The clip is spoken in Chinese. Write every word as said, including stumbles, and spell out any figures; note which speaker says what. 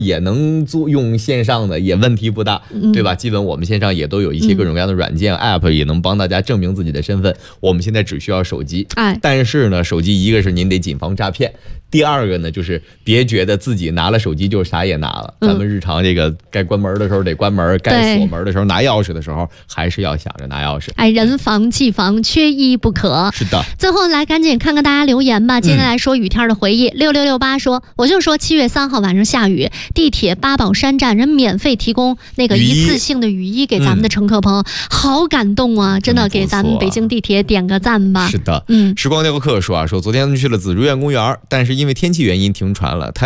Speaker 1: 也能做用线上的，也问题不大，对吧？基本我们线上也都有一些各种各样的软件、嗯、app， 也能帮大家证明自己的身份。我们现在只需要手机，
Speaker 2: 哎，
Speaker 1: 但是呢，手机一个是您得谨防诈骗，第二个呢，就是别觉得自己拿了手机就啥也拿了。嗯、咱们日常这个该关门的时候得关门，该锁门的时候拿钥匙的时候，还是要想着拿钥匙。
Speaker 2: 哎，人防技防，缺一不可。
Speaker 1: 是的。
Speaker 2: 最后来赶紧看看大家留言吧。接下来说雨天的回忆，六六六八说，我就说七月三号晚上下雨，地铁八宝山站人免费提供那个一次性的雨衣给咱们的乘客朋友，嗯、好感动啊！真的给咱们北京地铁点个赞吧。
Speaker 1: 是的，
Speaker 2: 嗯。
Speaker 1: 时光雕刻说啊，说昨天去了紫竹院公园，但是因为天气原因停船了。